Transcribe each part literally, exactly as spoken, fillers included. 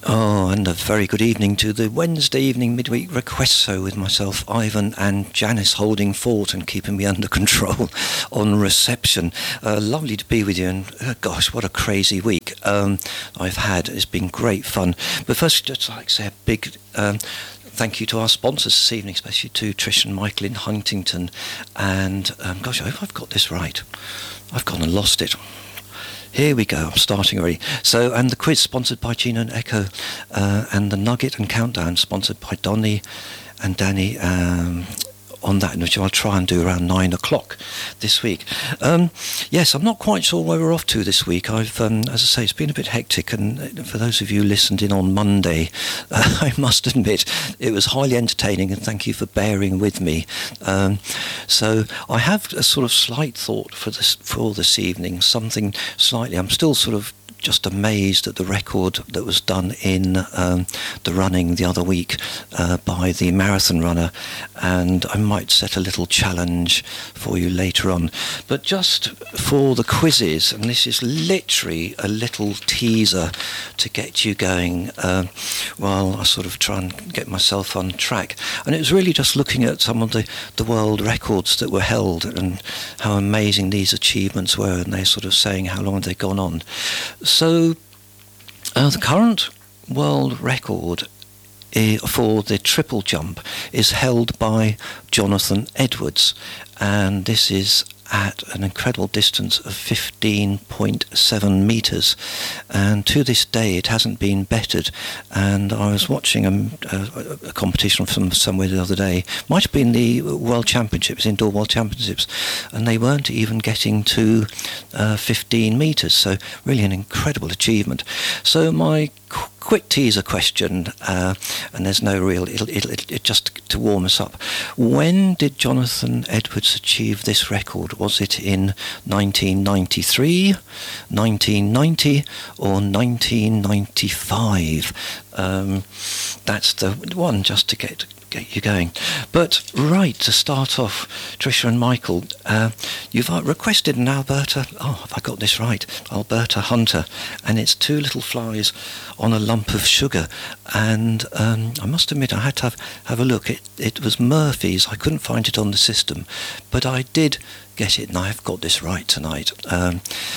Oh, and a very good evening to the Wednesday evening midweek request show with myself, Ivan, and Janice holding fort and keeping me under control on reception. Uh, lovely to be with you, and uh, gosh, what a crazy week um, I've had. It's been great fun. But first, just like to say a big um, thank you to our sponsors this evening, especially to Trish and Michael in Huntington. And um, gosh, I hope I've got this right. I've gone and lost it. Here we go, I'm starting already. So, and the quiz sponsored by Gina and Echo, uh, and the Nugget and Countdown sponsored by Donny and Danny um, on that, which I'll try and do around nine o'clock this week. Um, yes, I'm not quite sure where we're off to this week. I've, um, as I say, it's been a bit hectic, and for those of you who listened in on Monday, uh, I must admit it was highly entertaining, and thank you for bearing with me. Um, so I have a sort of slight thought for this for this evening, something slightly. I'm still sort of just amazed at the record that was done in um, the running the other week uh, by the marathon runner, and I might set a little challenge for you later on. But just for the quizzes, and this is literally a little teaser to get you going uh, while I sort of try and get myself on track. And it was really just looking at some of the, the world records that were held and how amazing these achievements were, and they're sort of saying how long have they gone on. So, uh, the current world record I- for the triple jump is held by Jonathan Edwards, and this is at an incredible distance of fifteen point seven metres, and to this day it hasn't been bettered. And I was watching a, a, a competition from somewhere the other day, might have been the World Championships, Indoor World Championships, and they weren't even getting to uh, fifteen metres, so really an incredible achievement. So my qu- quick teaser question, uh, and there's no real, it'll, it'll, it just to warm us up. When did Jonathan Edwards achieve this record? Was it in nineteen ninety-three, nineteen ninety, or nineteen ninety-five? Um, that's the one, just to get get you going. But right, to start off, Tricia and Michael, uh, you've requested an Alberta, oh, have I got this right? Alberta Hunter, and it's two little flies on a lump of sugar. And um, I must admit, I had to have, have a look. It, it was Murphy's. I couldn't find it on the system, but I did get it, and I've got this right tonight. Um,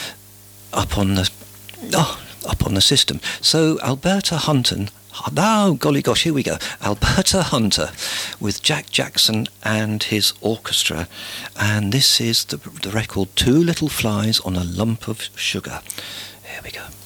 up on the, oh, up on the system. So Alberta Hunter. Oh, golly gosh, here we go. Alberta Hunter with Jack Jackson and his orchestra. And this is the, the record, Two Little Flies on a Lump of Sugar. Here we go.